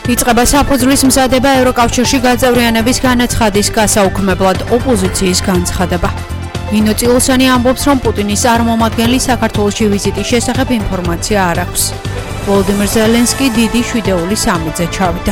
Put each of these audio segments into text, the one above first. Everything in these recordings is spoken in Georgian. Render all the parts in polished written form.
იწყება საფუძვლის მზადება ევროკავშირში გაწევრიანების განაცხადის გასაუქმებლად ოპოზიციის განცხადება. ნინო წილოსანი ამბობს, რომ პუტინის წარმომადგენლის საქართველოში ვიზიტის შესახებ ინფორმაცია არ აქვს. ვოლოდიმირ ზელენსკი დიდი შვიდეული სამედზე ჩავიდა.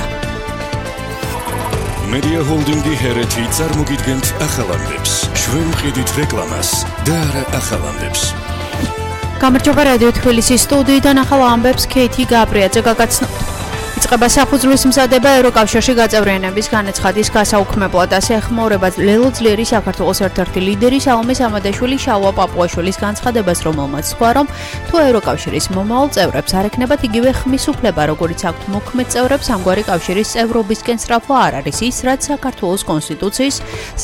მედია ჰოლდინგი ჰერეთი წარმოგიდგენთ ახალამდებს. ჩვენ ვყიდით რეკლამას და არა ახალამდებს. გამარჯობა რადიო თბილისის სტუდიიდან ახალ ამბებს ქეითი გაბრიაძე გაგაცნობთ. იწყება საფუძვლის მზადება ევროკავშირში გაწევრიანების განაცხადის გასაუქმებლად. ასე ეხმაურება ლელო ძლიერი საქართველოს ერთ-ერთი ლიდერი სალომე სამადაშვილი შალვა პაპუაშვილის განცხადებას, რომელმაც თქვა, რომ თუ ევროკავშირის მომავალ წევრებს არ ექნებათ იგივე ხმის უფლება, როგორიც აქვთ მოქმედ წევრებს, ამგვარი კავშირის წევრობისკენ სწრაფვა არ არის ის, რაც საქართველოს კონსტიტუციის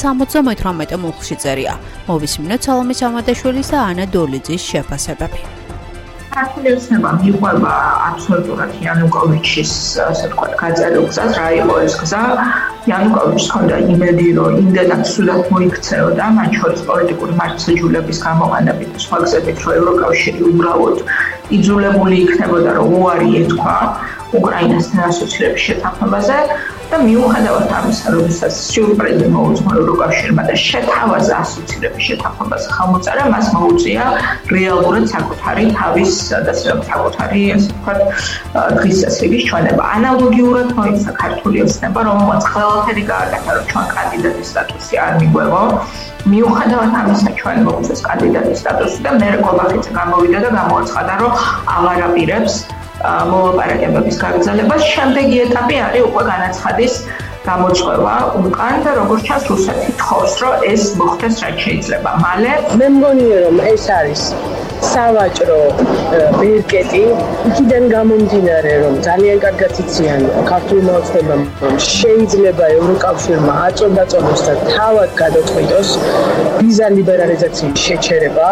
78 მუხლში წერია. მოვისმინოთ სალომე სამადაშვილის და ანა დოლიძის შეფასებები. ქართული ოცნება მიყვება აბსოლუტურად იანუკოვიჩის, ასე ვთქვათ, გაწერილ გზას, რა იყო ეს გზა. იანუკოვიჩს ჰქონდა იმედი, რომ იმდენად სულად მოიქცეოდა, მათ შორის პოლიტიკური მართლმსაჯულების გამოყენებით და სხვა გზებით, რომ ევროკავშირი უბრალოდ იძულებული იქნებოდა, რომ უარი ეთქვა უკრაინასთან ასოცირების შეთანხმებაზე და მიუხედავად ამისა, როდესაც სიურპრიზი მოუძღვა ევროკავშირმა და შეთავაზა ასოცირების შეთანხმებაზე ხელმოწერა, მას მოუწია რეალურად საკუთარი თავის და საკუთარი, ასე ვთქვათ, დღის წესრიგის ჩვენება. ანალოგიურად მოიქცა ქართული ოცნება, რომელმაც ყველაფერი გააკეთა, რომ ჩვენ კანდიდატის სტატუსი არ მიგვეღო. მიუხედავად ამისა, ჩვენ მოგვიწეს კანდიდატის სტატუსი და მერე კობახიძე გამოვიდა და გამოაცხადა, რომ აღარ აპირებს მოლაპარაკებების გაგრძელებას. შემდეგი ეტაპი არის უკვე განაცხადის გამოწვევა უკან და როგორც ჩანს რუსეთი თხოვს, რომ ეს მოხდეს რაც შეიძლება მალე. მე მგონია, რომ ეს არის სავაჭრო ბერკეტი, იქიდან გამომდინარე, რომ ძალიან კარგად იციან ქართულმა ოცნებამ, რომ შეიძლება ევროკავშირმა აწონდაწონოს და თავად გადაწყვიტოს ვიზა ლიბერალიზაციის შეჩერება,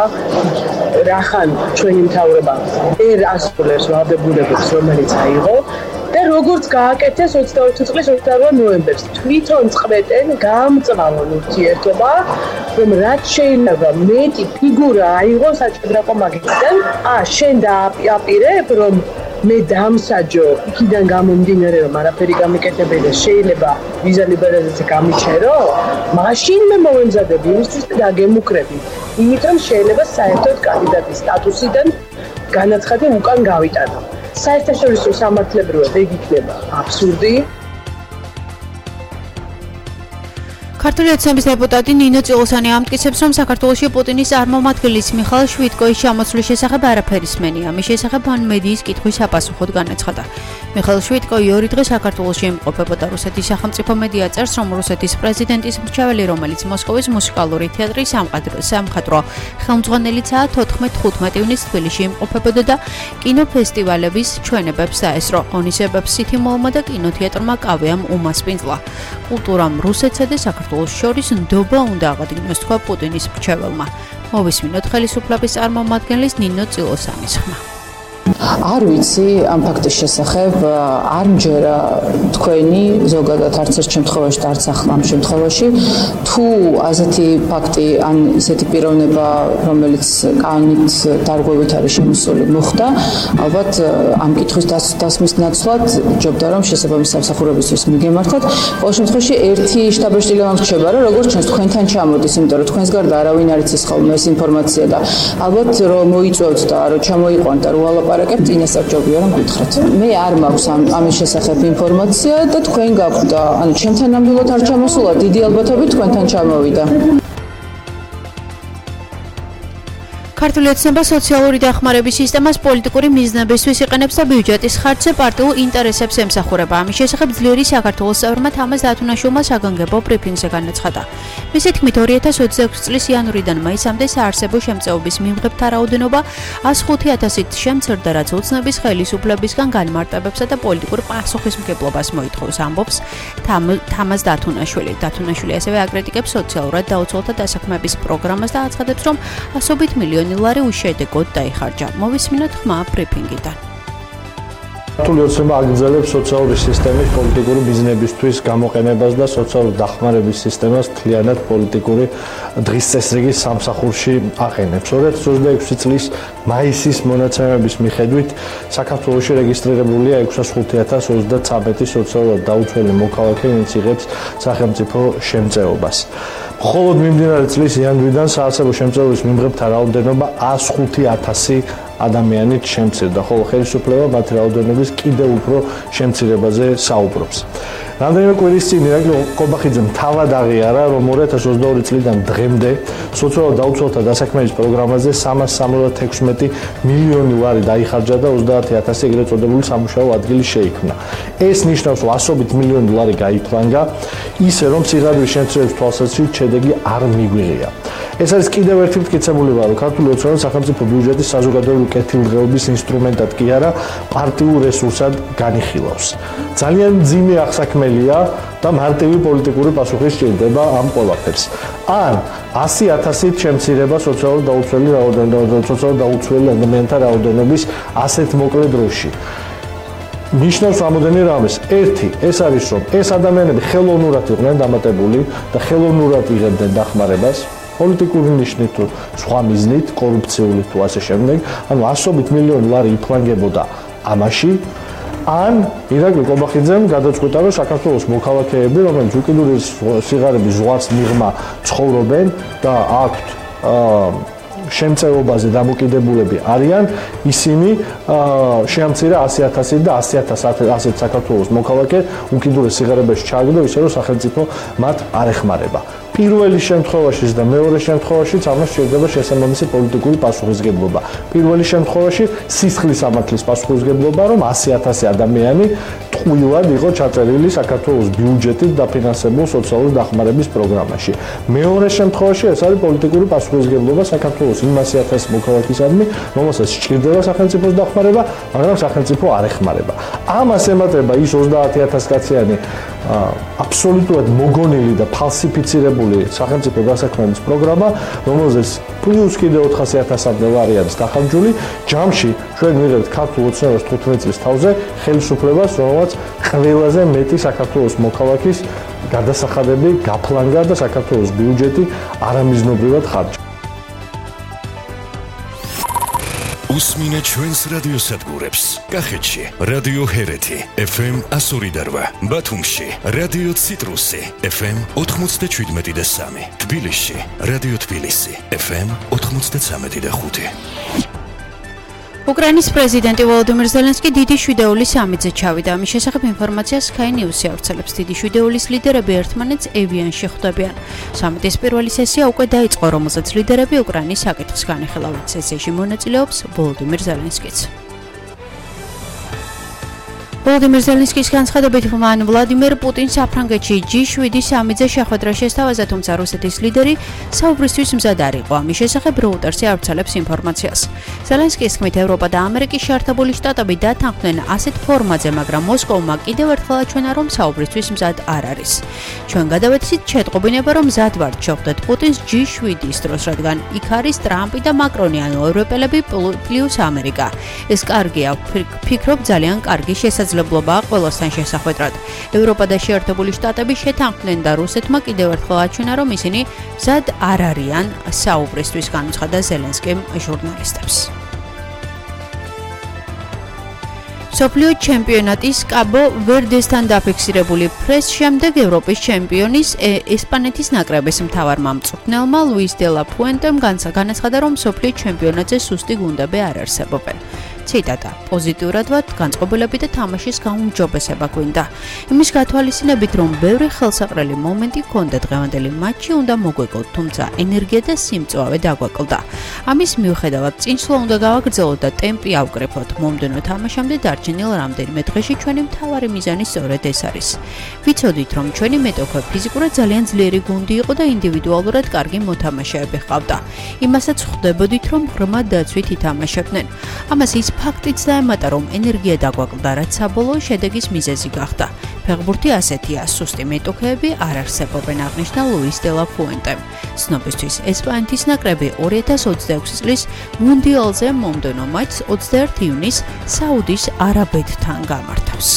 რახან ჩვენი მთავრობა ვერ ასრულებს ვალდებულებებს, რომელიც აიღო. და როგორც გააკეთეს 22 წლის 28 ნოემბერს თვითონ წყვეტენ გამწვავონ ურთიერთობა, რომ რაც შეიძლება მეტი ფიგურა აიღო საჭადრაკო მაგისტრიდან. შენ დააპირებ, რომ მე დამსაჯო იქიდან გამომდინარე, რომ არაფერი გამიკეთებია, შეიძლება ვიზა ლიბერალიზაცია გამიჩერო, მაშინ მე მოვემზადები იმისთვის და დაგემუქრები. იმით რომ შეიძლება საერთოდ კანდიდატის სტატუსიდან განაცხადი უკან გავიტანო. საერთაშორისო სამართლებრივად ეგ იქნება აბსურდი. ქართული ოცნების დეპუტატი ნინო წილოსანი ამტკიცებს, რომ საქართველოში პუტინის წარმომადგენლის მიხაილ შვიდკოის ჩამოსვლის შესახებ არაფერი სმენია. მის შესახებ მან მედიის კითხვის საპასუხოდ განაცხადა. მიხაილ შვიდკოი 2 დღე საქართველოში იმყოფებოდა. რუსეთის სახელმწიფო მედია წერს, რომ რუსეთის პრეზიდენტის მრჩეველი, რომელიც მოსკოვის მუსიკალური თეატრის სამხატვრო ხელმძღვანელიცაა, 14-15 ივნისს თბილისში იმყოფებოდა და კინოფესტივალების ჩვენებებს დაესწრო. ღონისძიებებს სითიმოელმა და კინოთეატრმა კავეამ უმასპინძლა. კულტურამ რუსეთსა და საქართველოს შორის ნდობა უნდა აღადგინოს, თქვა პუტინის მრჩეველმა. მოვისმინოთ ხელისუფლების წარმომადგენლის ნინო წილოსანის ხმა. არ ვიცი ამ ფაქტის შესახებ, არ მჯერა თქვენი ზოგადად არც ერთ შემთხვევაში და არც ახლა ამ შემთხვევაში, თუ ასეთი ფაქტი ან ისეთი პიროვნება, რომელიც კანონით დარღვევით არის შემოსული, მოხდა, ალბათ ამ კითხვის დასმის ნაცვლად ჯობდა რომ შესაბამის სამსახურებისთვის მიგემართოთ. ყოველ შემთხვევაში ერთი შტაბ-ეშტილება რჩება, რომ როგორც ჩანს თქვენთან ჩამოდის, იმიტომ რომ თქვენს გარდა არავინ არ იცის ხოლმე ეს ინფორმაცია და ალბათ რომ მოიწვევთ და რომ ჩამოიყვანთ და რომ ვალაპარაკებთ, წინასწარჯობია რომ გითხრათ. მე არ მაქვს ამის შესახებ ინფორმაცია და თქვენ გაქვთ და ანუ ჩემთან ნამდვილად არ ჩამოსულა, დიდი ალბათობით თქვენთან ჩამოვიდა. ქართული ოცნება სოციალური დახმარების სისტემას პოლიტიკური მიზნებისთვის იყენებს და ბიუჯეტის ხარჯზე პარტიულ ინტერესებს ემსახურება. ამის შესახებ ძლიერი საქართველოს წევრმა თამაზ დათუნაშვილმა საგანგებო ბრიფინგზე განაცხადა. მისი თქმით 2026 წლის იანვრიდან მაისამდე საარსებო შემწეობის მიმღებთა რაოდენობა 105,000-ით შემცირდა, რაც ოცნების ხელისუფლებისგან განმარტებებსა და პოლიტიკურ პასუხისმგებლობას მოითხოვს, ამბობს თამაზ დათუნაშვილი. დათუნაშვილი ასევე აკრიტიკებს სოციალურად დაუცველთა დასაქმების პროგრამას და აცხადებს, რომ ასობით მილიონი ლარი უშედეგოდ დაიხარჯა. მოვისმინოთ ხმა ბრიფინგიდან. ქართული ოცნება აგრძელებს სოციალური სისტემის პოლიტიკური ბიზნესისთვის გამოყენებას და სოციალური დახმარების სისტემას მთლიანად პოლიტიკური დღის წესრიგის სამსახურში აყენებს. 2026 წლის მაისის მონაცემების მიხედვით საქართველოში რეგისტრირებულია 605,033 სოციალურად დაუცველი მოქალაქე, ვინც იღებს სახელმწიფო შემწეობას. მხოლოდ მიმდინარე წლის იანვრიდან საარსებო შემწეობის მიმღებთა რაოდენობა 105,000 ადამიანით შემცირდა, ხოლო ხელისუფლება მათი რაოდენობის კიდევ უფრო შემცირებაზე საუბრობს. რამდენიმე კვირის წინ ირაკლი ყობახიძემ თავად აღიარა, რომ 2022 წლიდან დღემდე სოციალურ დაუცველთა დასაქმების პროგრამაზე 376 მილიონი ლარი დაიხარჯა და 30,000 ეგრეთ წოდებული სამუშაო ადგილი შეიქმნა. ეს ნიშნავს, რომ ასობით მილიონი ლარი გაიფლანგა, ისე რომ სიღარიბის შემცირების თვალსაზრისით შედეგი არ მიგვიღია. ეს არის კიდევ ერთი მტკიცებულება, რომ ქართული ოცნება სახელმწიფო ბიუჯეტის საზოგადოებრივი კეთილდღეობის ინსტრუმენტად კი არა, პარტიულ რესურსად განიხილავს. ძალიან მძიმე აღსაქმელია და მარტივი პოლიტიკური პასუხი სჭირდება ამ ყველაფერს. ან 100,000-ით შემცირება სოციალურ დაუცველი ადამიანთა რაოდენობის ასეთ მოკლე დროში. ნიშნავს რამოდენი რამეს. ერთი, ეს არის, რომ ეს ადამიანები ხელოვნურად იყვნენ დამატებული და ხელოვნურად იღებდნენ დახმარებას. პოლიტიკური ნიშნით თუ სხვა მიზნით, კორუფციული თუ ასე შემდეგ, ანუ 100 მილიონი ლარი იფლანგებოდა ამაში, ან ირაკლი ყობახიძემ გადაწყვიტა, რომ საქართველოს მოქალაქეები, რომლებიც უკიდურეს სიღარიბის ზღვარს მიღმა ცხოვრობენ და აქვთ შემწეობაზე დამოკიდებულები არიან, ისინი შეამცირა 100,000 და 100,000 ასეთ საქართველოს მოქალაქე უკიდურეს სიღარიბეში ჩააგდო, ისე რომ სახელმწიფო მათ არ ეხმარება. პირველი შემთხვევაშიც და მეორე შემთხვევაშიც ამას შეიძლება შესაბამისი პოლიტიკური პასუხისგებლობა. პირველი შემთხვევაში სისხლის სამართლის პასუხისგებლობა, რომ 100,000 ადამიანი ტყუილად იყო ჩაწერილი საქართველოს ბიუჯეტით დაფინანსებულ სოციალური დახმარების პროგრამაში. მეორე შემთხვევაში ეს არის პოლიტიკური პასუხისგებლობა საქართველოს იმ 100,000 მოქალაქისადმი, რომელსაც სჭირდება სახელმწიფოს დახმარება, მაგრამ სახელმწიფო არ ეხმარება. ამას ემატება ის 30,000 კაციანი აბსოლუტურად მოგონილი და ფალსიფიცირებული სახელმწიფო დასაქმების პროგრამა, რომელზეც პლუს კიდე 400,000 ლარი არის დახარჯული. ჯამში ჩვენ მივიღებთ ქართულ ოცნებას 15 წლის თავზე ხელისუფლებას, რომელსაც ყველაზე მეტი საქართველოს მოქალაქის გადასახადები გაფლანგა და საქართველოს ბიუჯეტი არამიზნობრივად ხარჯა. უსმინეთ ჩვენს რადიოსადგურებს. კახეთში რადიო ჰერეთი FM 102.8, ბათუმში რადიო ციტრუსი FM 97.3, თბილისში რადიო თბილისი FM 93.5. უკრაინის პრეზიდენტი ვოლოდიმირ ზელენსკი დიდი შვიდეულის სამიტზე ჩავიდა. ამის შესახებ ინფორმაციას Sky News-ი ავრცელებს. დიდი შვიდეულის ლიდერები ერთმანეთს ევიანში ხვდებიან. სამიტის პირველი სესია უკვე დაიწყო, რომელზეც ლიდერები უკრაინის საკითხს განეხილავენ. სესიაში მონაწილეობს ვოლოდიმირ ზელენსკიც. ვოლოდიმირ ზელენსკის განცხადებით, მან ვლადიმერ პუტინს საფრანგეთში G7 სამიტზე შეხვედრა შესთავაზა, თუმცა რუსეთის ლიდერი საუბრისთვის მზად არ იყო. ამის შესახებ Reuters-ი ავრცელებს ინფორმაციას. ზელენსკის თქმით, ევროპა და ამერიკის შეერთებული შტატები დათანხმდნენ ასეთ ფორმატზე, მაგრამ მოსკოვმა კიდევ ერთხელ აჩვენა, რომ საუბრისთვის მზად არ არის. ჩვენ გადავეცით შეტყობინება, რომ მზად ვართ შევხვდეთ პუტინს G7-ის დროს, რადგან იქ არის ტრამპი და მაკრონი, ანუ ევროპელები პლუს ამერიკა. ეს კარგია, ფიქრობ, ძალიან კარგი შესაძლებლობაა ყველასთან შესახვედრად. ევროპა და შეერთებული შტატები შეთანხმდნენ და რუსეთმა კიდევ ერთხელ აჩვენა, რომ ისინი მზად არ არიან საუბრისთვის, განუცხადა ზელენსკიმ ჟურნალისტებს. მსოფლიო ჩემპიონატის კაბო ვერდესთან დაფიქსირებული ფრეს შემდეგ ევროპის ჩემპიონის ესპანეთის ნაკრების მთავარმა მწვრთნელმა ლუის დე ლა ფუენტემ განაცხადა, რომ მსოფლიო ჩემპიონატზე სუსტი გუნდები არ არსებობენ. ციტატა: პოზიტიურად ვართ განწყობილები და თამაშის გაუმჯობესება გვინდა. იმის გათვალისწინებით, რომ ბევრი ხელსაყრელი მომენტი ჰქონდა დღევანდელი მატჩი უნდა მოგვეკოთ, თუმცა ენერგია და სიმწვავე დაგვაკლდა. ამის მიუხედავად წინსვლა უნდა გავაგრძელოთ და ტემპი ავკრიფოთ. მომდევნო თამაშამდე დარჩენილ რამდენიმე დღეში ჩვენი მთავარი მიზანი სწორედ ეს არის. ვიცოდით, რომ ჩვენი მეტოქე ფიზიკურად ძალიან ძლიერი გუნდი იყო და ინდივიდუალურად კარგი მოთამაშეები ჰყავდა. იმასაც ხვდებოდით, რომ ღრმად დაცვით ითამაშებდნენ. ამას ის ფაქტიც დაემატა, რომ ენერგია დაგვაკლდა, რაც საბოლოო შედეგის მიზეზი გახდა. ფეხბურთი ასეთია, სუსტი მეტოქეები არ არსებობენ, აღნიშნა ლუის დე ლა ფუენტემ. ცნობისთვის, ესპანეთის ნაკრები 2026 წლის მუნდიალზე მომდევნო მატჩს 21 ივნისს საუდის არაბეთთან გამართავს.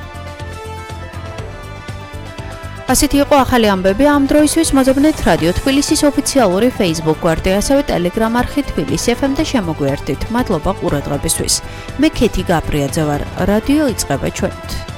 ასეთი იყო ახალი ამბები ამ დროისთვის. მოგებნეთ რადიო თბილისის ოფიციალური Facebook გვერდი, ასევე Telegram არხი თბილისი FM და შემოგვიერთდით. მადლობა ყურადღებისთვის. მე ქეთი გაბრიაძე ვარ. რადიო იწყება ჩვენით.